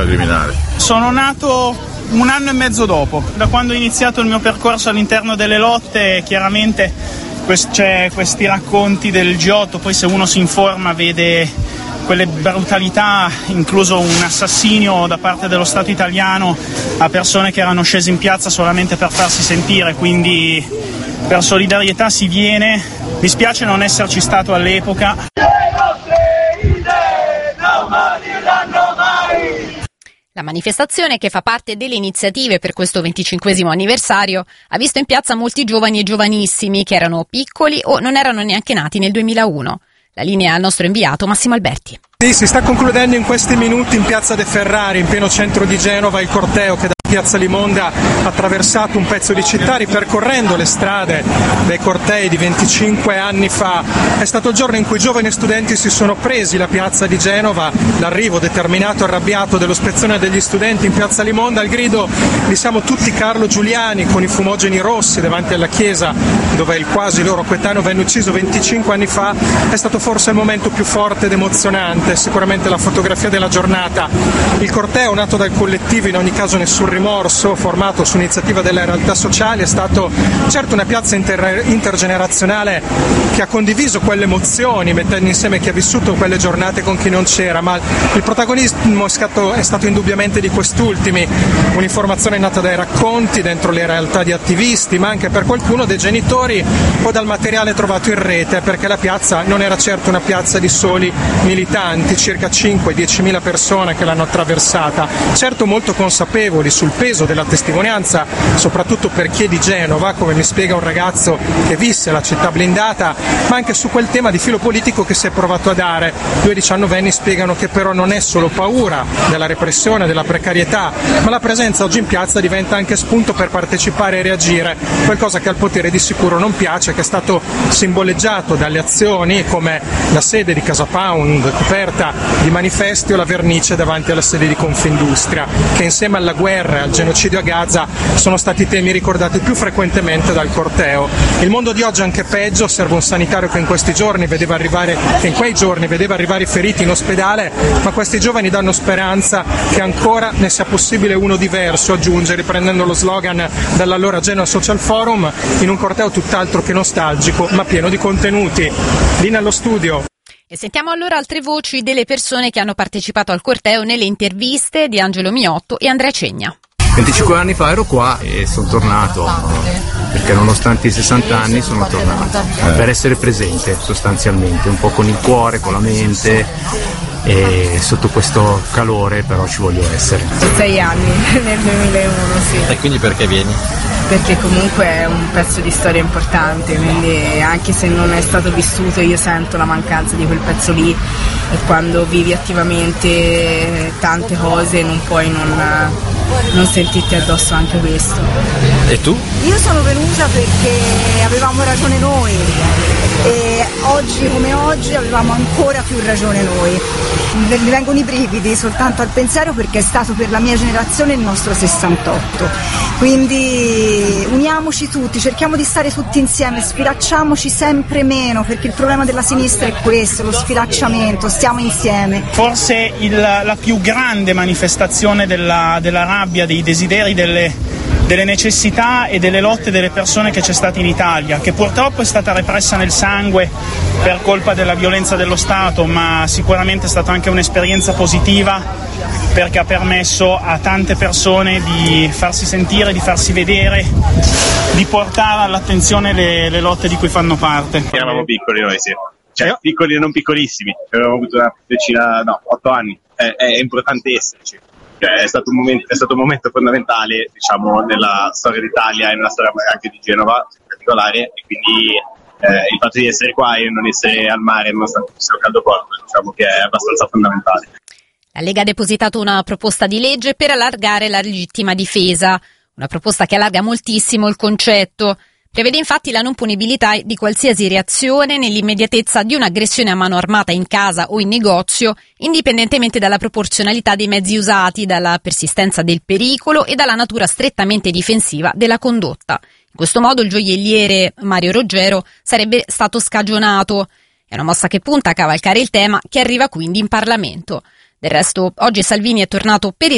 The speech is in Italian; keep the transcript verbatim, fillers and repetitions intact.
criminale. Sono nato un anno e mezzo dopo, da quando ho iniziato il mio percorso all'interno delle lotte. Chiaramente c'è questi racconti del G otto, poi se uno si informa vede quelle brutalità, incluso un assassinio da parte dello Stato italiano a persone che erano scese in piazza solamente per farsi sentire, quindi per solidarietà si viene. Mi spiace non esserci stato all'epoca. La manifestazione, che fa parte delle iniziative per questo venticinquesimo anniversario, ha visto in piazza molti giovani e giovanissimi che erano piccoli o non erano neanche nati nel duemilauno. La linea al nostro inviato Massimo Alberti. Sì, si sta concludendo in questi minuti in piazza De Ferrari, in pieno centro di Genova, il corteo che da piazza Limonda ha attraversato un pezzo di città ripercorrendo le strade dei cortei di venticinque anni fa. È stato il giorno in cui giovani studenti si sono presi la piazza di Genova, l'arrivo determinato e arrabbiato dello spezzone degli studenti in piazza Limonda, al grido di "Siamo tutti Carlo Giuliani", con i fumogeni rossi davanti alla chiesa dove il quasi loro coetaneo venne ucciso venticinque anni fa. È stato forse il momento più forte ed emozionante, sicuramente la fotografia della giornata. Il corteo, nato dal collettivo In ogni caso nessun rimorso, formato su iniziativa delle realtà sociali, è stato certo una piazza inter- intergenerazionale che ha condiviso quelle emozioni, mettendo insieme chi ha vissuto quelle giornate con chi non c'era, ma il protagonismo è stato, è stato indubbiamente di quest'ultimi, un'informazione nata dai racconti dentro le realtà di attivisti, ma anche per qualcuno dei genitori o dal materiale trovato in rete, perché la piazza non era certo una piazza di soli militanti, circa cinque diecimila persone che l'hanno attraversata, certo molto consapevoli sul peso della testimonianza, soprattutto per chi è di Genova, come mi spiega un ragazzo che visse la città blindata, ma anche su quel tema di filo politico che si è provato a dare. Due diciannovenni spiegano che però non è solo paura della repressione, della precarietà, ma la presenza oggi in piazza diventa anche spunto per partecipare e reagire, qualcosa che al potere di sicuro non piace, che è stato simboleggiato dalle azioni come la sede di Casa Pound coperta di manifesti o la vernice davanti alla sede di Confindustria, che insieme alla guerra e al genocidio a Gaza sono stati temi ricordati più frequentemente dal corteo. Il mondo di oggi è anche peggio, serve un sanitario che in questi giorni vedeva arrivare, che in quei giorni vedeva arrivare i feriti in ospedale, ma questi giovani danno speranza che ancora ne sia possibile uno diverso, aggiunge, riprendendo lo slogan dall'allora Genoa Social Forum, in un corteo tutt'altro che nostalgico, ma pieno di contenuti. Lì nello studio. E sentiamo allora altre voci delle persone che hanno partecipato al corteo nelle interviste di Angelo Miotto e Andrea Cegna. venticinque anni fa ero qua e sono tornato, perché nonostante i sessanta anni sono tornato, per essere presente sostanzialmente, un po' con il cuore, con la mente, e sotto questo calore però ci voglio essere. Sei anni, nel duemilauno, sì. E quindi perché vieni? Perché comunque è un pezzo di storia importante, quindi anche se non è stato vissuto io sento la mancanza di quel pezzo lì, e quando vivi attivamente tante cose non puoi non, non sentirti addosso anche questo. E tu? Io sono venuta perché avevamo ragione noi, e oggi come oggi avevamo ancora più ragione noi. Mi vengono i brividi soltanto al pensiero, perché è stato per la mia generazione il nostro sessantotto, quindi uniamoci tutti, cerchiamo di stare tutti insieme, sfilacciamoci sempre meno, perché il problema della sinistra è questo, lo sfilacciamento, stiamo insieme. Forse il, la più grande manifestazione della, della rabbia, dei desideri, delle, delle necessità e delle lotte delle persone che c'è stata in Italia, che purtroppo è stata repressa nel sangue per colpa della violenza dello Stato, ma sicuramente è stata anche un'esperienza positiva, perché ha permesso a tante persone di farsi sentire, di farsi vedere, di portare all'attenzione le, le lotte di cui fanno parte. Eravamo piccoli noi, sì. Cioè, piccoli e non piccolissimi. Avevamo avuto una decina, no, otto anni. È, è importante esserci. Cioè, è stato un momento, è stato un momento fondamentale, diciamo, nella storia d'Italia e nella storia anche di Genova in particolare, e quindi eh, il fatto di essere qua e non essere al mare nonostante fosse un caldo porto, diciamo che è abbastanza fondamentale. La Lega ha depositato una proposta di legge per allargare la legittima difesa, una proposta che allarga moltissimo il concetto. Prevede infatti la non punibilità di qualsiasi reazione nell'immediatezza di un'aggressione a mano armata in casa o in negozio, indipendentemente dalla proporzionalità dei mezzi usati, dalla persistenza del pericolo e dalla natura strettamente difensiva della condotta. In questo modo il gioielliere Mario Roggero sarebbe stato scagionato. È una mossa che punta a cavalcare il tema, che arriva quindi in Parlamento. Del resto, oggi Salvini è tornato per